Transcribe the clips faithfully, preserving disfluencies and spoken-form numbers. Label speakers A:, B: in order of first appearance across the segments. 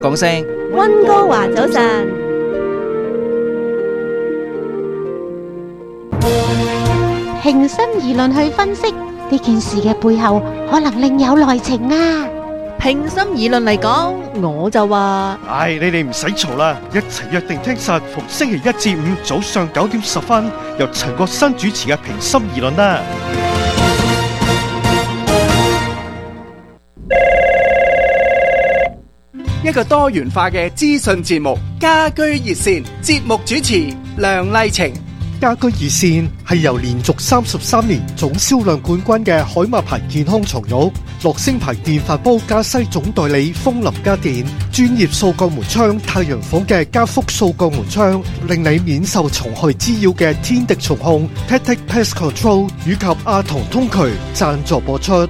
A: 講聲
B: 溫哥華早晨。
C: 平心而論去分析呢件事嘅背後，可能另有內情啊！
B: 平心而論嚟講，我就話，
D: 唉，你哋唔使嘈啦，一齊約定聽實逢星期一至五早上九點十分，由陳國新主持嘅平心而論啦。
E: 一個多元化嘅資訊節目，家居熱線，節目主持梁麗晴。
D: 家居熱線係由連續三十三年總銷量冠軍嘅海馬牌健康床褥、樂聲牌電飯煲加西總代理風林家電、專業掃鋼門窗太陽房嘅加福掃鋼門窗，令你免受蟲害滋擾嘅天敵蟲控 Tactic Pest Control 以及阿童通渠贊助播出。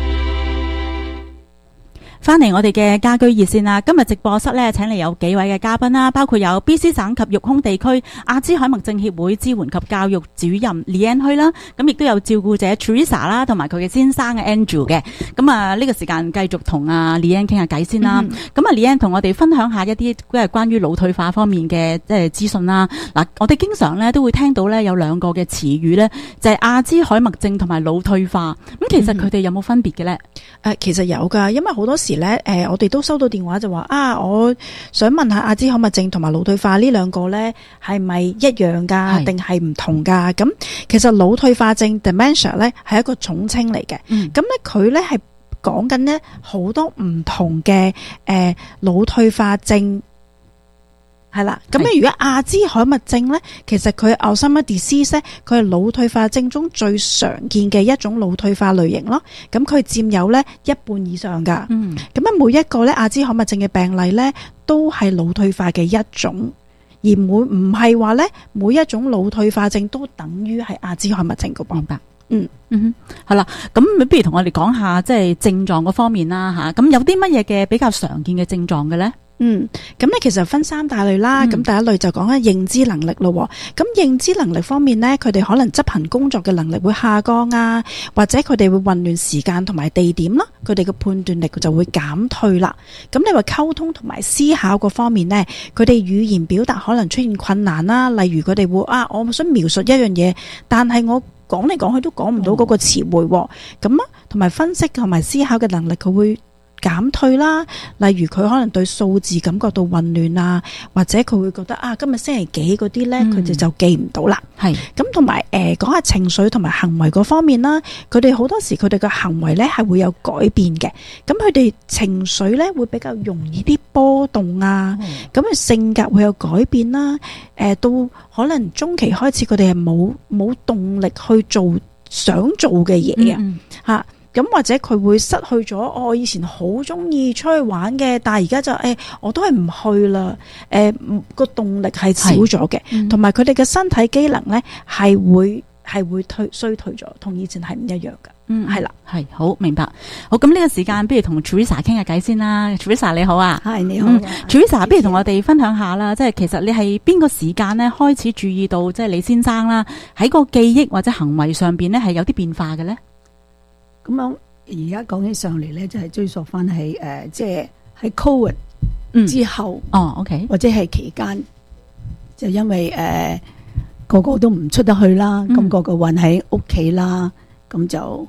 F: 翻嚟我哋嘅家居熱線啦，今日直播室咧請嚟有幾位嘅嘉賓啦，包括有 B C 省及育空地區阿茲海默症協會支援及教育主任 Leanne 許啦，咁亦都有照顧者 Teresa 啦，同埋佢嘅先生嘅 Andrew 嘅，咁啊呢個時間繼續同阿 Leanne 傾下偈先啦。咁啊 Leanne 同我哋分享下一啲即係關於腦退化方面嘅即係資訊啦。嗱，我哋經常咧都會聽到咧有兩個嘅詞語咧，就係阿茲海默症同埋腦退化。咁其實佢哋有冇分別嘅咧？誒、
G: 呃，其實有噶，因為好多時咧，誒、呃，我哋都收到電話就話啊，我想問下阿茲海默症同埋腦退化呢兩個咧係咪一樣噶，定係唔同噶？咁其實腦退化症 dementia 咧係一個總稱嚟嘅，咁咧佢咧係講緊咧好多唔同嘅誒腦退化症。係啦，咁咧如果阿茲海默症咧，其實佢 Alzheimer's disease 咧，佢係腦退化症中最常見嘅一種腦退化類型咯。咁佢佔有咧一半以上噶。嗯，咁啊每一個咧阿茲海默症嘅病例咧，都係腦退化嘅一種，而每唔係話咧每一種腦退化症都等於係阿茲海默症噶噃。明白。嗯
F: 嗯哼，係啦，咁不如同我哋講下即係症狀嗰方面啦吓。咁有啲乜嘢嘅比較常見嘅症狀嘅咧？
G: 嗯，咁咧其實分三大類啦，咁、嗯、第一類就講緊認知能力咯。咁認知能力方面咧，佢哋可能執行工作嘅能力會下降啊，或者佢哋會混亂時間同埋地點啦，佢哋嘅判斷力就會減退啦。咁你話溝通同埋思考嗰方面咧，佢哋語言表達可能出現困難啦，例如佢哋會啊，我想描述一樣嘢，但係我講嚟講去都講唔到嗰個詞彙，咁啊，同埋分析同埋思考嘅能力佢會減退啦，例如佢可能對數字感覺到混亂啊，或者佢會覺得啊，今日星期幾嗰啲咧，佢哋就記唔到啦。係咁，同埋誒講下情緒同埋行為嗰方面啦，佢哋好多時佢哋嘅行為咧係會有改變嘅，咁佢哋情緒咧會比較容易啲波動啊，咁佢性格會有改變啦，誒到可能中期開始佢哋係冇冇動力去做想做嘅嘢啊，吓。咁或者佢會失去咗，我以前好中意出去玩嘅，但係而家就誒、欸，我都係唔去啦。誒、欸，個動力係少咗嘅，同埋佢哋嘅身體機能咧係會係會退衰退咗，同以前係唔一樣噶。嗯，係啦，係好明白。好，咁呢個時間不如同 Teresa 傾下偈先啦。Teresa 你好啊，係你好、啊嗯。Teresa 不如同我哋分享下啦，即係其實你係邊個時間咧開始注意到，即係你先生啦喺個記憶或者行為上邊咧係有啲變化嘅咧？
H: 咁樣而家講起上嚟咧，就係、是、追溯翻喺誒，即係喺 Covid 之後，
F: 嗯、哦，OK，或
H: 者係期間，就因為誒、呃、個個都唔出得去啦，咁、嗯、個個困喺屋企啦，咁就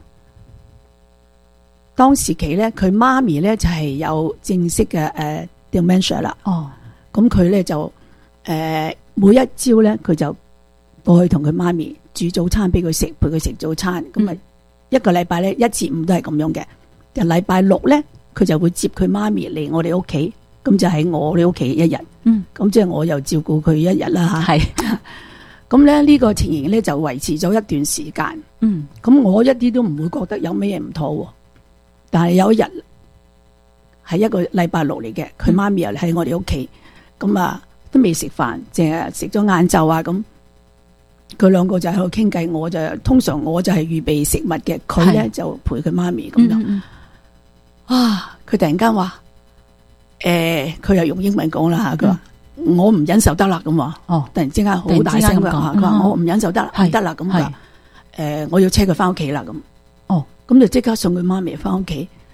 H: 當時期咧，佢媽咪咧就係、是、有正式嘅誒 dementia 啦。哦，咁佢咧就誒、呃、每一朝咧，佢就過去同佢媽咪煮早餐俾佢食，陪佢食早餐，咁咪。嗯一個禮拜咧，一至五都係咁樣嘅。就禮拜六咧，佢就會接佢媽咪嚟我哋屋企，咁就喺我哋屋企一日。嗯，咁即係我又照顧佢一日啦吓。係，咁咧呢個情形咧就維持咗一段時間。嗯，咁我一啲都唔會覺得有咩嘢唔妥。但係有一日係一個禮拜六嚟嘅，佢媽咪又喺我哋屋企，咁啊都未食飯，淨係食咗晏晝啊咁。佢兩個就喺度傾偈，我就通常我就係預備食物嘅，佢咧就陪佢媽咪咁樣。嗯嗯啊！佢突然間話，誒、呃，佢又用英文講啦吓，佢話、嗯、我唔忍受得啦咁話。哦，突然之間好大聲噶吓，佢話我唔忍受得啦，唔得啦咁佢話，誒，我要車佢翻屋企啦咁。哦，咁就即刻送佢媽咪翻屋企。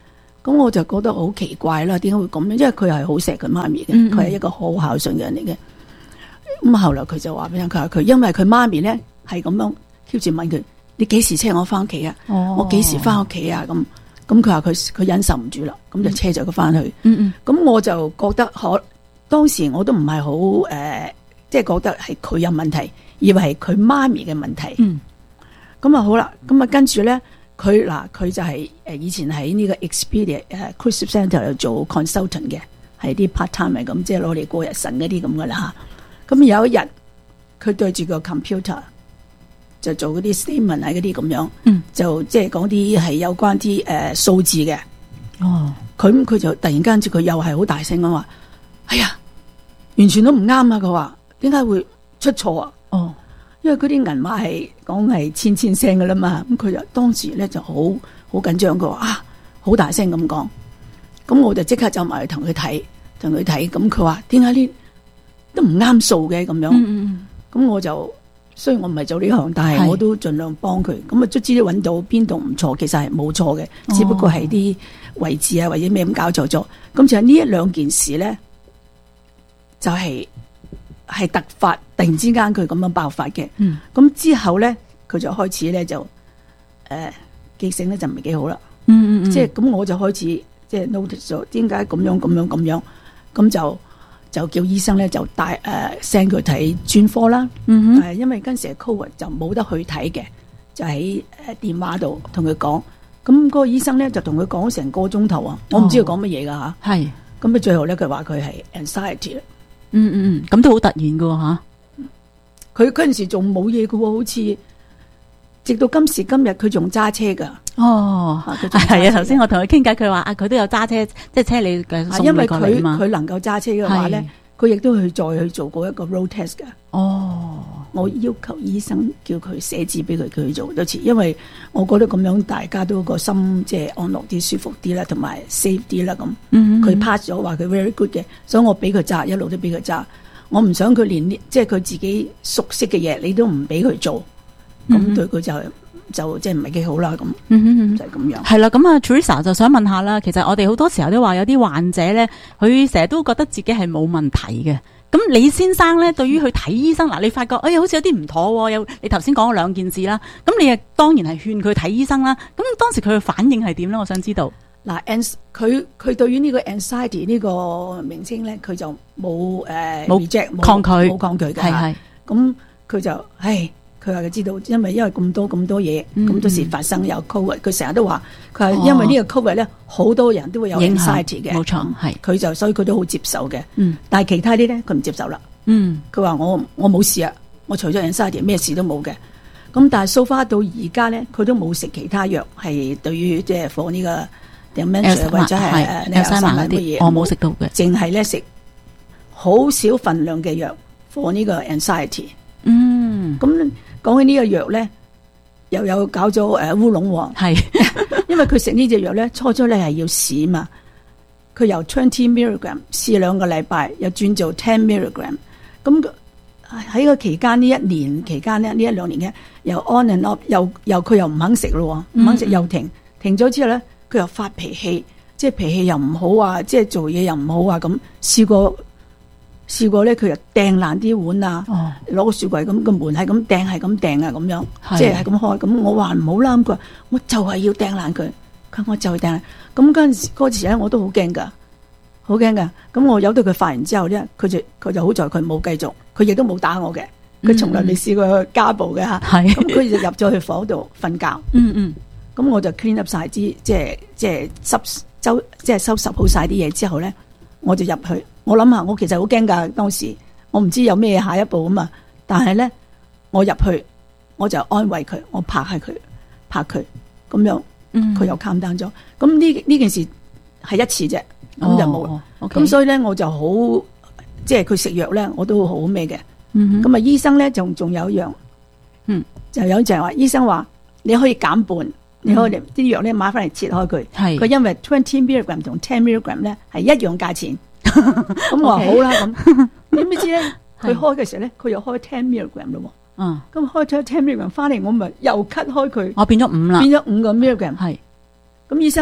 H: 咁我就覺得好奇怪啦，點解會咁樣？因為佢係好錫佢媽咪嘅，
F: 嗯嗯
H: 佢係一個好孝順嘅人嚟嘅。咁後來佢就話俾我聽，佢話佢因為佢媽咪咧係咁樣 keep 住問佢，你幾時車我翻屋企啊？
F: 哦
H: 我幾時翻屋企啊？咁咁佢話佢佢忍受唔住啦，咁就車咗佢翻去。
F: 嗯嗯
H: 咁我就覺得可當時我都唔係好誒，即係覺得係佢有問題，以為係佢媽咪嘅問題。
F: 嗯，
H: 咁啊好啦，咁啊跟住咧，佢嗱佢就係誒以前喺呢個 Expedia 誒 Cruise Centre 度做 consultant 嘅，係啲 part time 嚟咁，即係攞嚟過日神嗰啲咁噶啦嚇。咁有一日，佢對住個 computer 就做嗰啲 statement 啊嗰啲咁樣，
F: 嗯，
H: 就即係講啲係有關啲誒數字嘅。
F: 哦，
H: 佢佢就突然間佢又係好大聲咁話：哎呀，完全都唔啱啊！佢話點解會出錯啊？
F: 哦，
H: 因為嗰啲銀碼係講係千千聲噶啦嘛。咁佢就當時咧就好好緊張，佢話啊好大聲咁講。咁我就即刻走埋去同佢睇，同佢睇。咁佢話點解呢都唔啱數嘅咁樣？
F: 嗯嗯
H: 咁我就雖然我唔係做呢行，但係
F: 係
H: 我都盡量幫佢。咁啊，卒之都揾到邊度唔錯，其實係冇錯嘅，
F: 哦
H: 只不過係啲位置啊或者咩咁搞錯咗。咁就係呢一兩件事咧，就係、係突發，突然之間佢咁樣爆發嘅。
F: 嗯，
H: 咁之後咧，佢就開始咧就誒、呃、記性咧就唔係幾好啦。
F: 嗯嗯嗯，
H: 即係咁我就開始即係 notice 咗點解咁樣咁樣咁樣，咁就就叫醫生咧就帶誒 send 佢睇專科啦。
F: 嗯哼，
H: 誒，因為嗰陣時係 Covid 就冇得去睇嘅，就喺誒電話度同佢講。咁嗰個醫生咧就同佢講成個鐘頭啊，我唔知佢講乜嘢噶吓。
F: 係，
H: 咁啊最後咧佢話佢係 anxiety 啦。
F: 嗯嗯嗯，咁都好突然噶吓。
H: 佢嗰陣時仲冇嘢噶喎，好似直到今時今日佢仲揸車噶。
F: 哦，
H: 啊佢仲揸車
F: 係啊，頭先我同佢傾偈，佢話啊，佢都有揸車，即係車你嘅送你
H: 啊因為佢
F: 過嚟嘛。
H: 佢能夠揸車嘅話咧，佢亦都去再去做過一個 road test 噶。
F: 哦，
H: 我要求醫生叫佢寫字俾佢，佢去做多次，因為我覺得咁樣大家都個心即係安樂啲、舒服啲啦，同埋 safe 啲啦咁。
F: 嗯
H: 佢 pass 咗話佢 very good 嘅，所以我俾佢揸，一路都俾佢揸。我唔想佢連呢即係佢自己熟悉嘅嘢，你都唔俾佢做，咁、
F: 嗯
H: 對佢就就即係唔係幾好啦。咁、
F: 嗯哼
H: 就係咁樣。
F: 係啦，咁啊 Teresa 就想問下啦，其實我哋好多時候都話有啲患者咧，佢成日都覺得自己係冇問題嘅。咁李先生咧，對於去睇醫生嗱，你發覺哎呀，好似有啲唔妥喎，有你頭先講咗兩件事啦，咁你亦當然係勸佢睇醫生啦。咁當時佢嘅反應係點咧？我想知道。
H: 嗱 ，ans 佢佢對於呢個 anxiety 呢個名稱咧，佢就冇誒
F: 冇
H: reject 冇
F: 抗拒
H: 冇抗拒嘅。
F: 係係
H: 咁佢就唉，佢話佢知道，因為因為咁多咁多嘢，咁、
F: 嗯
H: 多事發生有 covid，佢成日都話佢
F: 哦
H: 係因為呢個 covid 咧，好多人都會有
F: 影響
H: anxiety 嘅，
F: 冇錯係
H: 佢就所以佢都好接受嘅。
F: 嗯
H: 但係其他啲咧，佢唔接受啦。
F: 嗯
H: 佢話我我冇事啊，我除咗 anxiety 咩事都冇嘅。咁但係 so far 到而家咧，佢都冇食其他藥，係對於即係 for 呢個 dementia 或者係誒
F: 有三萬嗰
H: 嗰
F: 啲，我冇食到嘅。
H: 淨係咧食好少份量嘅藥 for 呢個 anxiety。
F: 嗯，
H: 咁講起呢個藥咧，又有搞咗誒烏龍喎，
F: 係
H: 因為佢食呢隻藥咧，初初咧係要試嘛，佢由 twenty milligram 試兩個禮拜，又轉做 ten milligram，咁喺個期間呢一年期間咧，呢一兩年嘅又 on and off，又又佢又唔肯食咯，唔肯食又停，停咗之後咧，佢又發脾氣，即係脾氣又唔好啊，即係做嘢又唔好啊，咁試過。試過咧，佢又掟爛啲碗啊，攞、哦、個雪櫃咁個門係咁掟，係咁掟啊，咁樣，即係係咁開。咁我話唔好啦，咁佢話我就係要掟爛佢，佢我就係掟爛。咁嗰陣時嗰時咧，我都好驚噶，好驚噶。咁我由到佢發完之後咧，佢就佢就好在佢冇繼續，佢亦都冇打我嘅，佢從來未試過家暴嘅吓。咁佢就入咗去房度瞓覺。
F: 嗯嗯。
H: 咁我就 clean up 晒啲，即係即係收收即係收拾好晒啲嘢之後咧，我就入去。我諗下，我其實好驚噶，當時我唔知有咩下一步啊嘛。但係咧，我入去我就安慰佢，我拍下佢，拍佢咁樣，佢又 calm down咗。咁呢呢件事係一次啫，咁就冇。咁、哦 okay. 所以咧，我就好即係佢食藥咧，我都好咩嘅。咁、嗯、啊，醫生咧仲仲有一樣，嗯，就有就係話，醫生話你可以減半，你可以啲藥咧買翻嚟切開佢。係佢因為 twenty milligram 同 ten milligram 咧係一樣價錢。咁我話好啦，咁點知咧？佢開嘅時候咧，佢又開 ten milligram 咯。嗯，咁開咗 ten milligram 翻嚟，我咪又 cut 開佢。
F: 我變咗五啦，
H: 變咗五個 milligram。
F: 係，
H: 咁醫生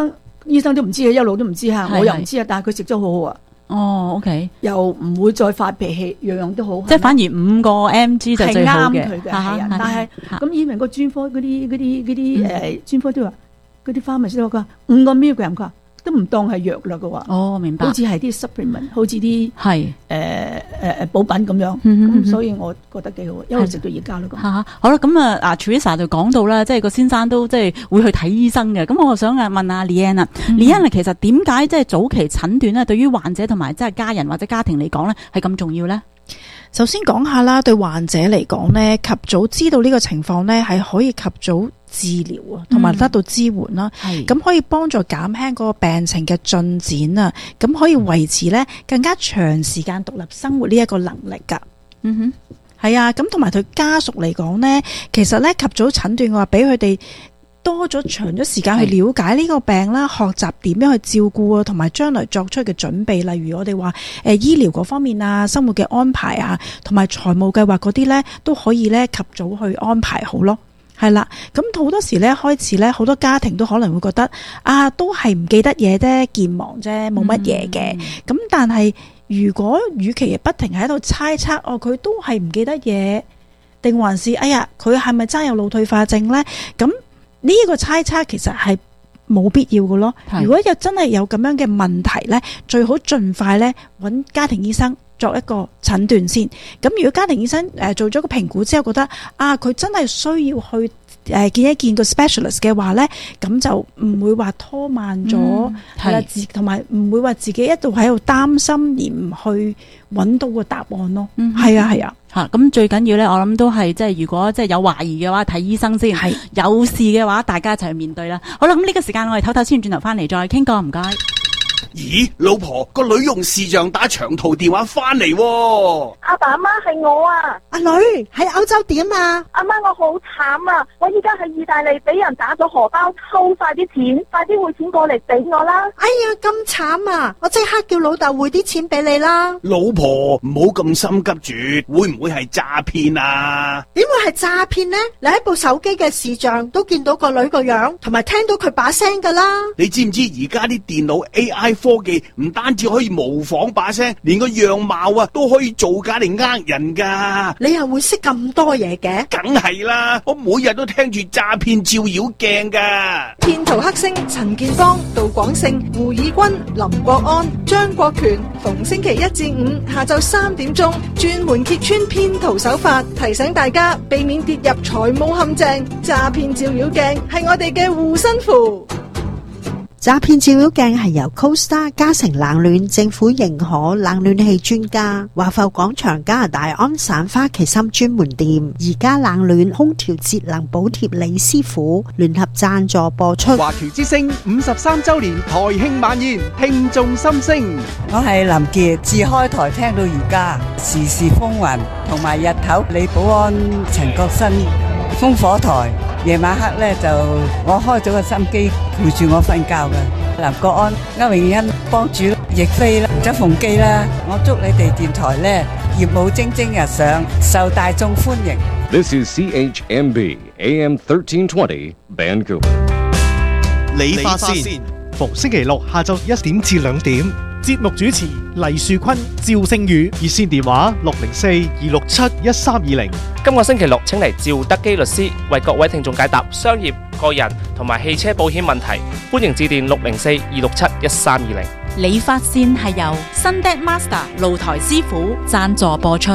H: 醫生都唔知啊，一路都唔知啊，
F: 係
H: 我又唔知啊，但係佢食咗好好啊。
F: 哦，OK，
H: 又唔會再發脾氣，樣樣都好。
F: 即係反而五個 mg 就最好嘅，
H: 係啱佢嘅，係啊。但係咁以為個專科嗰啲嗰啲嗰啲誒專科都話，嗰啲 pharmacist 都話佢話五個 milligram 佢話都唔當係藥啦嘅話。
F: 哦，明白。
H: 好似係啲 supplement， 好似啲
F: 係
H: 誒誒誒補品咁樣。
F: 嗯
H: 咁所以我覺得幾好，一路食到而家咯咁。
F: 嚇好啦，咁啊啊 Teresa 就講到啦，即係個先生都即係會去睇醫生嘅。咁我想啊問下 Leanne 啊，Leanne其實點解即係早期診斷咧，對於患者同埋即係家人或者家庭嚟講咧，係咁重要咧？
G: 首先講下啦，對患者嚟講呢，及早知道呢個情況呢，係可以及早治療啊，同埋得到支援啦。咁、嗯、可以幫助減輕嗰個病情嘅進展啊，咁可以維持呢更加長時間獨立生活呢一個能力噶。嗯哼，係啊，咁同埋對家屬嚟講呢，其實呢及早診斷嘅話，俾佢哋多咗長咗時間去了解呢個病啦，學習點樣去照顧啊，同埋將來作出嘅準備。例如我哋話誒醫療嗰方面啊，生活嘅安排啊，同埋財務計劃嗰啲呢，都可以呢及早去安排好咯。係啦，咁好多時呢，開始呢，好多家庭都可能會覺得啊，都係唔記得嘢啫，健忘啫，冇乜嘢嘅。咁、嗯、但係如果與其不停喺度猜測，哦佢都係唔記得嘢，定還是哎呀佢係咪真有腦退化症呢？咁呢個猜測其實係冇必要嘅咯。如果有真係有咁樣嘅問題呢，最好盡快呢揾家庭醫生作一個診斷先。咁如果家庭醫生誒做咗個評估之後覺得啊佢真係需要去誒見一見個 specialist 嘅話呢，咁就唔會話拖慢咗，係啦、嗯，自同埋唔會話自己一度喺度擔心而唔去揾到個答案咯。嗯，係啊，係啊。
F: 吓，咁最緊要咧，我諗都係即係如果即係有懷疑嘅話，睇醫生先。係有事嘅話，大家一齊去面對啦。好啦，咁呢個時間我哋唞唞先，轉頭翻嚟再傾過，唔該。
A: 咦，老婆，個女用視像打長途電話翻嚟喎。
I: 阿爸阿媽係我啊。
J: 阿女喺歐洲點啊？
I: 阿媽我好慘啊！我依家喺意大利俾人打咗荷包，抽晒啲錢，快啲匯錢過嚟俾我啦！
J: 哎呀，咁慘啊！我即刻叫老豆匯啲錢俾你啦。
A: 老婆唔好咁心急住，會唔會係詐騙啊？
J: 點會係詐騙呢？你喺部手機嘅視像都見到個女個樣，同埋聽到佢把聲噶啦。
A: 你知唔知而家啲電腦 A I 科技唔單止可以模仿把聲，連個樣貌啊都可以造假嚟呃人噶。
J: 你又會識咁多嘢嘅？
A: 梗係啦，我每日都聽住詐騙照妖鏡噶。
K: 騙徒黑星陳建邦、杜廣勝、胡以軍、林國安、張國權，逢星期一至五下晝三點鐘，專門揭穿騙徒手法，提醒大家避免跌入財務陷阱。詐騙照妖鏡係我哋嘅護身符。
L: 詐騙照妖鏡係由 CoStar 嘉誠冷暖政府認可冷暖氣專家華埠廣場加拿大安省花旗參專門店而家冷暖空調節能補貼李師傅聯合贊助播出。
E: 華僑之聲五十三周年台慶晚宴，聽眾心聲。
M: 我係林傑，自開台聽到而家，時時風雲，同埋日頭李保安、陳國新烽火台，夜晚黑咧就我開咗個心機陪住我瞓覺嘅。林國安、歐詠欣幫主亦飛啦，周鳳基啦，我祝你哋電台咧業務蒸蒸日上，受大眾歡迎。
N: This is C H M B A M thirteen twenty Vancouver。
D: 理髮線，逢星期六下晝一點至兩點。節目主持黎樹坤、趙星宇，熱線電話六零四二六七一三二零。
O: 今個星期六請嚟趙德基律師為各位聽眾解答商業、個人同埋汽車保險問題，歡迎致電六零四二六七一三二零。
F: 理髮線係由 Sunday Master 露台師傅贊助播出。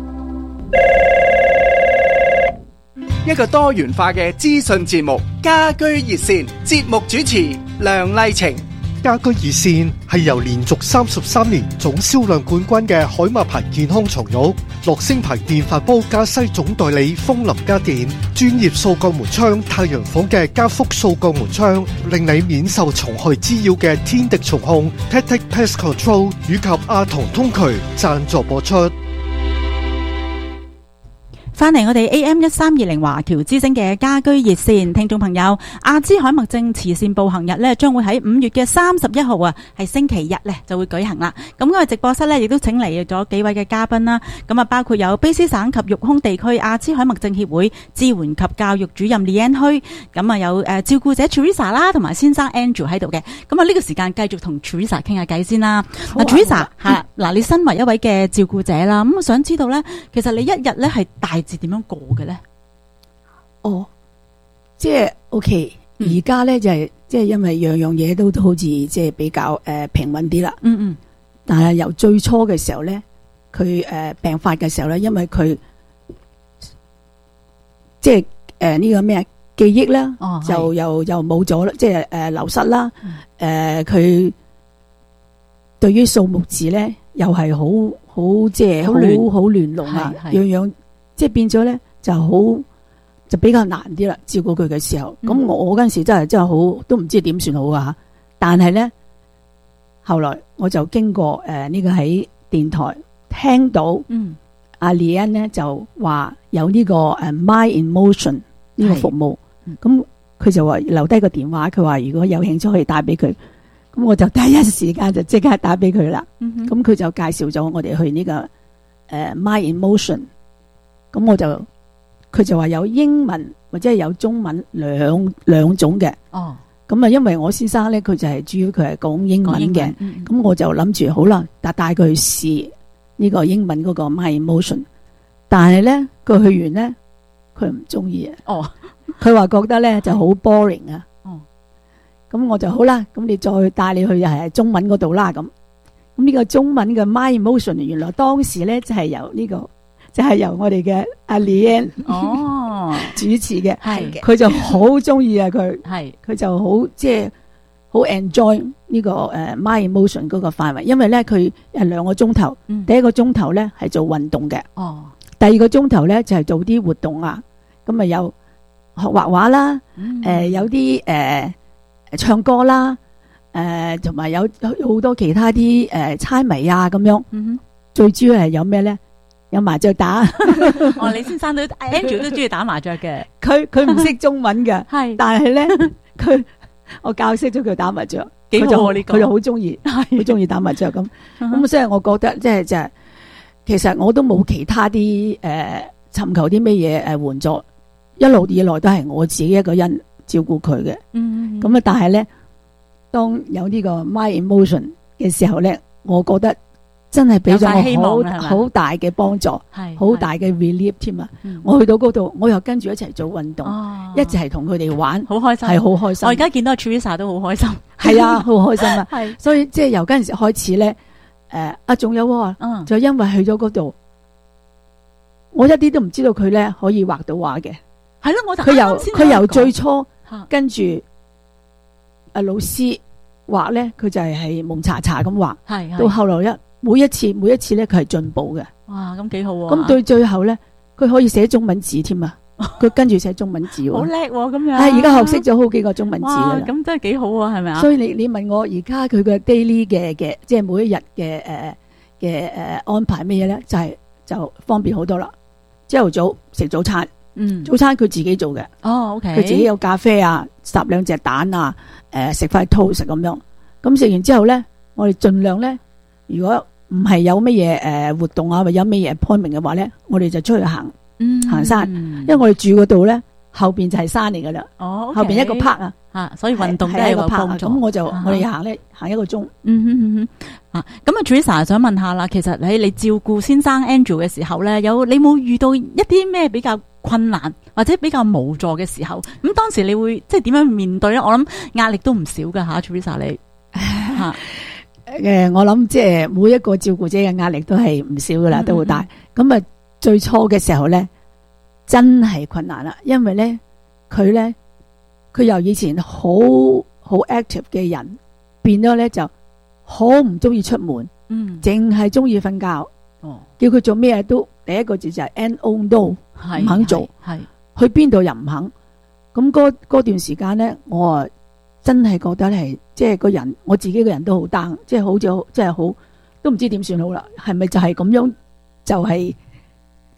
E: 一個多元化嘅資訊節目，家居熱線，節目主持梁麗晴。
D: 家居熱線係由連續三十三年總銷量冠軍嘅海馬牌健康床褥、樂聲牌電飯煲加西總代理風林家電、專業掃鋼門窗太陽房嘅加福掃鋼門窗，令你免受蟲害滋擾嘅天敵蟲控 Tactic Pest Control 以及阿童通渠贊助播出。
F: 翻嚟我哋 A M 一三二零華僑之聲嘅家居熱線，聽眾朋友，阿茲海默症慈善步行日呢將會喺五月嘅三十一號啊，係星期日呢就會舉行啦。咁我哋直播室呢亦都請嚟咗幾位嘅嘉賓啦，咁啊包括有卑詩省及育空地區阿茲海默症協會支援及教育主任 Leanne Hui，咁啊有誒照顧者 Teresa 啦，同埋先生 Andrew 喺度嘅。咁啊呢個時間繼續同 Teresa 傾下偈先啦。嗱 Teresa 係嗱，你身為一位嘅照顧者啦，咁我想知道呢，其實你一日呢係大致點樣過嘅咧？
H: 哦，即係 OK，而家咧就係即係因為樣樣嘢都好似即係比較誒、呃、平穩啲啦。
F: 嗯嗯。
H: 但係由最初嘅時候咧，佢誒、呃、病發嘅時候咧，因為佢即係誒呢個咩記憶啦，
F: 哦、
H: 就又又冇咗啦，即係誒、呃、流失啦。誒、嗯，佢、呃、對於數目字咧又係好好即係好好亂龍啊，樣樣。即係變咗咧，就好就比較難啲啦。照顧佢嘅時候，咁、嗯、我嗰陣時真係真係好，都唔知點算好啊！但係咧，後來我就經過誒呢、呃這個喺電台聽到，嗯，阿 Leanne 咧就話有呢個誒 My Emotion 呢個服務，咁佢、嗯、就話留低個電話，佢話如果有興趣可以打俾佢，咁我就第一時間就即刻打俾佢啦。咁、嗯、佢就介紹咗我哋去呢、這個誒、呃、My Emotion。咁我就佢就話有英文或者係有中文兩兩種嘅。哦，咁啊，因為我先生咧，佢就係主要佢係講英文嘅。咁、嗯、我就諗住好啦，但帶佢去試呢個英文嗰個 My Emotion。但係咧，佢去完咧，佢唔中意啊。哦，佢話覺得咧就好 boring 啊。哦，咁我就好啦，咁你再帶你去係中文嗰度啦。咁咁呢個中文嘅 My Emotion 原來當時咧就係由呢、這個。就係、是、由我哋嘅阿 Leanne 哦主持嘅，係佢就好中意啊！佢係佢就好即係好 enjoy 呢個誒 My Emotion 嗰個範圍，因為咧佢係兩個鐘頭，嗯、第一個鐘頭咧係做運動嘅，哦，第二個鐘頭咧就係、是、做啲活動啊，咁啊有學畫畫啦，誒、嗯呃、有啲誒、呃、唱歌啦，誒同埋有有好多其他啲誒、呃、猜謎啊咁樣，嗯、最主要係有咩咧？有麻雀打，
F: 哦，李先生都 Andrew 都中意打麻雀嘅，
H: 佢佢唔識中文嘅，係，但係咧佢我教識咗佢打麻雀，幾好呢個，佢就好中意，好中意打麻雀咁，咁所以我覺得即係即係，其實我都冇其他啲誒尋求啲咩嘢誒援助，一路以來都係我自己一個人照顧佢嘅，嗯，咁啊，但係咧當有呢個 My Emotion 嘅時候咧，我覺得。真係俾咗我好好大嘅幫助，好大嘅 relief 添啊！我去到嗰度，我又跟住一齊做運動，哦、一齊同佢哋玩，好開心，係好開心。
F: 我而家見到 Teresa 都好開心，
H: 係啊，好開心啊！係，所以即係由嗰陣時開始咧，誒、呃、啊，仲有啊，嗯、就因為去咗嗰度，我一啲都唔知道佢咧可以畫到畫嘅，
F: 係咯，我就
H: 佢由佢由最初跟住阿老師畫咧，佢就係係蒙查查咁畫，係到後來一。每一次每一次咧，佢係進步嘅。
F: 哇，咁幾好啊！
H: 咁對最後咧，佢可以寫中文字添啊！佢跟住寫中文字，
F: 好叻咁樣。
H: 係而家學識咗好幾個中文字噶啦。
F: 咁真係幾好啊，係咪啊？
H: 所以你你問我而家佢嘅 daily 嘅嘅，即係每一日嘅誒嘅誒安排咩嘢咧？就係、是、就方便好多啦。朝頭早食早餐，嗯，早餐佢自己做嘅。哦，OK，佢自己有咖啡啊，烚兩隻蛋啊，誒、呃、食塊 toast 咁樣。咁食完之後咧，我哋盡量咧。如果唔係有乜嘢誒活動啊，或者有乜嘢 appointment 嘅話咧，我哋就出去行，嗯、行山。因為我哋住嗰度咧，後邊就係山嚟噶啦。哦，okay、後邊一個 park 啊，
F: 啊，所以運動都係一個幫助。
H: 咁我就、啊、我哋行咧行一個鐘。
F: 嗯哼嗯哼。啊，咁啊 Teresa 想問下啦，其實喺你照顧先生 Andrew 嘅時候咧，有你冇遇到一啲咩比較困難或者比較無助嘅時候？咁當時你會即係點樣面對咧？我諗壓力都唔少噶吓 Teresa 你吓。
H: 誒、呃，我諗即係每一個照顧者嘅壓力都係唔少噶啦，嗯嗯都好大。咁啊，最初嘅時候咧，真係困難啦，因為咧，佢咧，佢由以前好好 active 嘅人，變咗咧就好唔中意出門，嗯，淨係中意瞓覺。哦，叫佢做咩都第一個字就係 no no，唔肯做，係去邊度又唔肯。咁嗰嗰段時間咧，我啊。真係覺得係，即係個人，我自己個人都好 down，即係好似即係好，都唔知點算好啦。係咪就係咁樣，就係、是、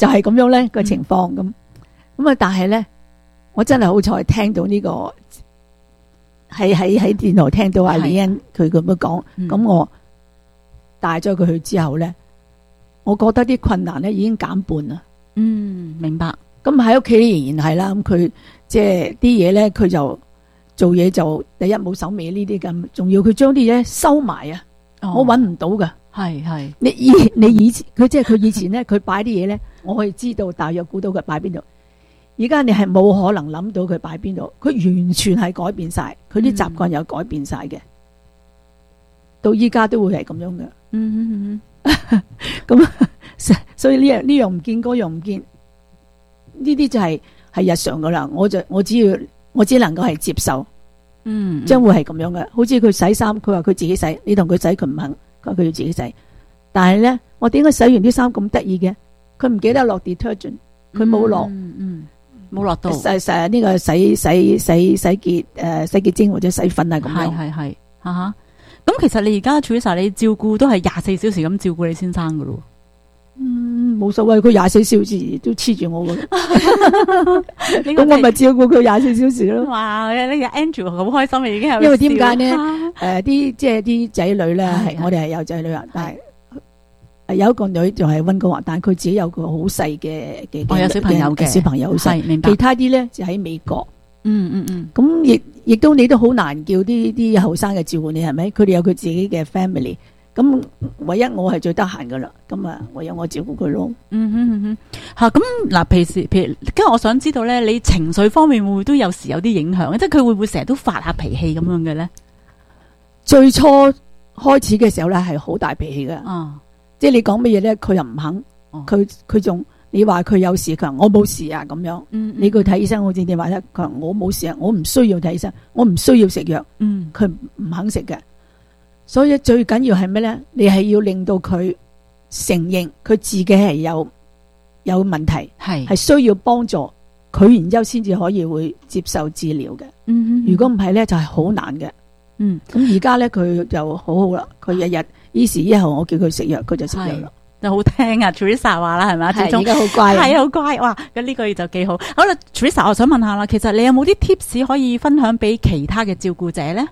H: 就係咁樣咧個情況咁。咁啊，但係咧，我真係好彩聽到呢個喺喺喺電台聽到阿李欣佢咁樣講，咁我帶咗佢去之後咧，我覺得啲困難咧已經減半啦。
F: 嗯，明白。
H: 咁喺屋企仍然係啦，咁佢即係啲嘢咧，佢就做嘢就第一冇手尾呢啲咁，仲要佢將啲嘢收埋啊，我搵唔到噶。
F: 係係，
H: 你以你以前佢即係佢以前咧，佢擺啲嘢咧，我可以知道大約估到佢擺邊度。而家你係冇可能諗到佢擺邊度，佢完全係改變晒，佢啲習慣又改變晒嘅，到依家都會係咁樣嘅。
F: 嗯嗯嗯，
H: 咁所以呢樣呢樣唔見，嗰樣唔見，呢啲就係係日常噶啦。我就我只要我只能夠係接受，
F: 嗯，
H: 將會係咁樣嘅。好似佢洗衫，佢話佢自己洗，你同佢洗佢唔肯，佢話佢要自己洗。但係咧，我點解洗完啲衫咁得意嘅？佢唔記得落 detergent， 佢冇落，
F: 嗯嗯，冇落到
H: 洗洗呢個洗洗洗洗潔誒洗潔精或者洗粉啊咁樣。
F: 係係係，吓吓。咁其實你而家 Teresa 你照顧都係廿四小時咁照顧你先生噶咯？
H: 嗯，冇所謂，佢廿四小時都黐住我噶。
F: 咁
H: 我咪照顧佢廿四小時咯。
F: 哇！呢個 Andrew 好開心啊，已經係。
H: 因為點解呢？誒，啲即係啲仔女咧，係我哋係有仔女啊，但係有一個女仲係溫哥華，但係佢自己有個好細嘅嘅，
F: 我有小朋友嘅
H: 小朋友好細，
F: 明白。
H: 其他啲咧就喺美國。
F: 嗯嗯嗯。
H: 咁亦亦都你都好難叫啲啲後生嘅照顧你，係咪？佢哋有佢自己嘅 family。咁唯一我係最得閒噶啦，咁啊唯有我照顧佢咯。
F: 嗯哼嗯哼，吓咁嗱，平時譬如，跟住我想知道咧，你情緒方面會唔會都有時有啲影響？即係佢會唔會成日都發下脾氣咁樣嘅咧？
H: 最初開始嘅時候咧係好大脾氣嘅，
F: 啊，
H: 即係你講乜嘢咧，佢又唔肯，佢佢仲你話佢有事，佢話我冇事啊咁樣。
F: 嗯，
H: 你去睇醫生，好似電話咧，佢話我冇事啊，我唔需要睇醫生，我唔需要食藥。
F: 嗯，
H: 佢唔肯食嘅。所以最緊要係咩咧？你係要令到佢承認佢自己係有有問題，
F: 係
H: 係需要幫助佢，然之後先至可以會接受治療嘅。
F: 嗯，
H: 如果唔係咧，就係好難嘅。
F: 嗯，
H: 咁而家咧佢就好好啦，佢日日依時依後我叫佢食藥，佢就食藥啦。
F: 就好聽啊 Teresa 話啦，係咪？
H: 係而家好乖，
F: 係好乖。哇！咁呢個月就幾好。好啦 Teresa 我想問下啦，其實你有冇啲 tips 可以分享俾其他嘅照顧者咧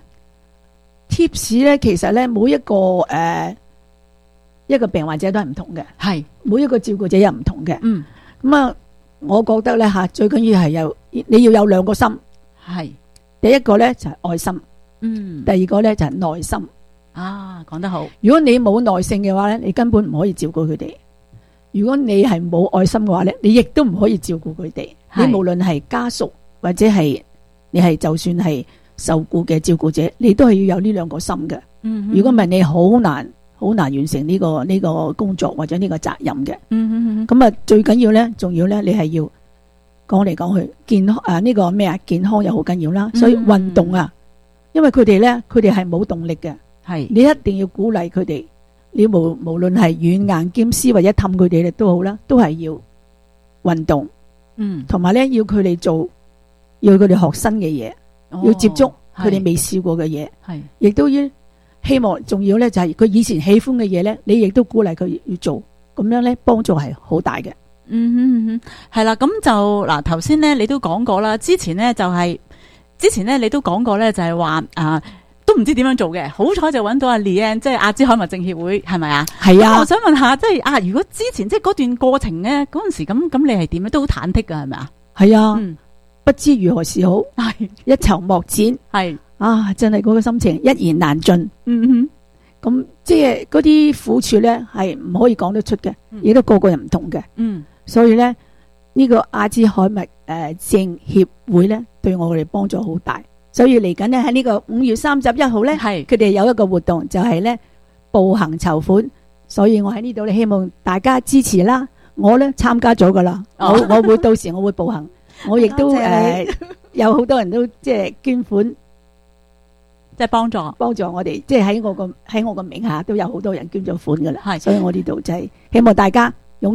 H: ？tips 咧，其實咧每一個誒、呃、一個病患者都係唔同嘅，
F: 係
H: 每一個照顧者又唔同嘅。
F: 嗯，
H: 咁啊，我覺得咧吓最緊要係有你要有兩個心，
F: 係
H: 第一個咧就係、是、愛心，
F: 嗯，
H: 第二個咧就係、是、耐心。
F: 啊，講得好。
H: 如果你冇耐性嘅話咧，你根本唔可以照顧佢哋；如果你係冇愛心嘅話咧，你亦都唔可以照顧佢哋。你無論係家屬或者係你係就算係受雇嘅照顧者，你都係要有呢兩個心嘅。
F: 嗯，
H: 如果唔係，你好難好難完成呢、這個呢、這個工作或者呢個責任嘅。
F: 嗯，
H: 咁啊，最緊要咧，仲要咧，你係要講嚟講去健康啊，呢、這個咩啊，健康又好緊要啦。所以運動啊，因為佢哋咧，佢哋係冇動力嘅。
F: 係
H: 你一定要鼓勵佢哋，你無無論係軟硬兼施或者氹佢哋咧都好啦，都係要運動，
F: 嗯，
H: 同埋咧要佢哋做，要佢哋學新嘅嘢，
F: 哦、
H: 要接觸佢哋未試過嘅嘢，
F: 係，亦
H: 都要希望，仲要咧就係佢以前喜歡嘅嘢咧，你亦都鼓勵佢要做，咁樣咧幫助係好大嘅。
F: 嗯哼嗯哼，係啦，咁就嗱頭先咧你都講過啦，之前咧就係、是、之前咧你都講過咧就係話啊。都唔知點樣做嘅，好彩就揾到阿 Leanne， 即係阿茲海默症協會，係咪啊？
H: 係啊！
F: 我想問下，即係啊，如果之前即係嗰段過程咧，嗰陣時咁咁，你係點咧？都好忐忑噶，係咪啊？
H: 係啊、
F: 嗯，
H: 不知如何是好，係一籌莫展，
F: 係
H: 啊，真係嗰個心情一言難盡。
F: 嗯哼，
H: 咁即係嗰啲苦處咧，係唔可以講得出嘅，亦、嗯、都個個人唔同嘅。
F: 嗯，
H: 所以咧呢、這個阿茲海默誒症協會咧，對我哋幫助好大。所以嚟緊咧喺呢個五月三十一號咧，係佢哋有一個活動，就係咧步行籌款。所以我喺呢度咧希望大家支持啦。我咧參加咗噶啦，我我會到時我會步行，我亦都誒有好多人都即係捐款，
F: 即係幫助
H: 幫助我哋，即係喺我個喺我個名下都有好多人捐咗款噶啦。係，所以我呢度就係希望大家踴躍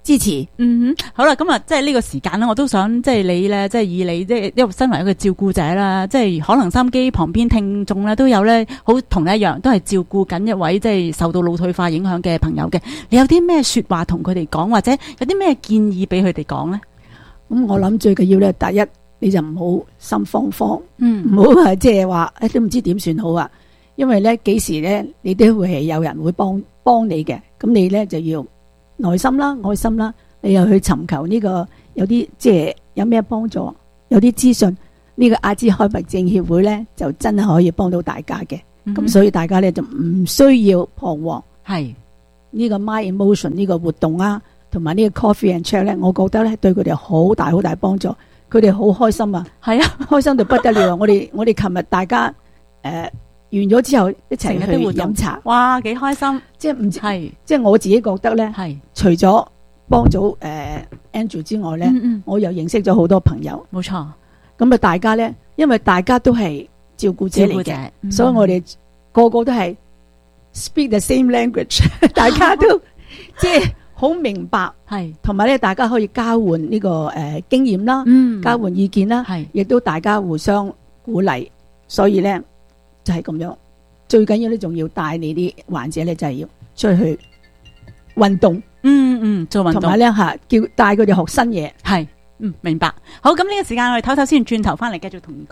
H: 支持。
F: 嗯哼，好啦，咁啊，即係呢個時間咧，我都想即係你咧，即係以你即係因為身為一個照顧者啦，即係可能收音機旁邊聽眾咧都有咧，好同你一樣，都係照顧緊一位即係受到腦退化影響嘅朋友嘅。你有啲咩說話同佢哋講，或者有啲咩建議俾佢哋講咧？
H: 咁我諗最緊要咧，第一你就唔好心慌慌，
F: 嗯，
H: 唔好係即係話誒都唔知點算好啊。因為咧幾時咧你都會係有人會幫幫你嘅，咁你咧就要耐心啦、愛心啦，你又去尋求呢、這個有啲即係有咩幫助，有啲資訊，呢、這個阿茲海默症協會咧就真係可以幫到大家嘅。咁、嗯、所以大家咧就唔需要彷徨。係呢個 My Emotion 呢個活動啊，同埋呢個 Coffee and Chat 咧，我覺得咧對佢哋好大好大幫助，佢哋好開心啊，係啊，開心到不得了啊！我哋我哋琴日大家誒。呃完咗之後一齊去飲茶，
F: 哇，幾開心！
H: 即係唔係，即係我自己覺得咧，係除咗幫咗誒 Andrew 之外咧，嗯嗯我又認識咗好多朋友。
F: 冇錯，
H: 咁啊，大家咧，因為大家都係照顧者嚟嘅，嗯、所以我哋個個都係 speak the same language， 大家都即係好明白，係同埋咧，大家可以交換呢、這個誒、呃、經驗啦，嗯、交換意見啦，係亦都大家互相鼓勵，所以咧。就係咁樣，最緊要咧，仲要帶你啲患者咧，就係要出去運動，
F: 嗯嗯，做運動，同
H: 埋咧吓，叫帶佢哋學新嘢，
F: 係，嗯，明白。好，咁呢個時間我哋唞唞先，轉頭翻嚟繼續同。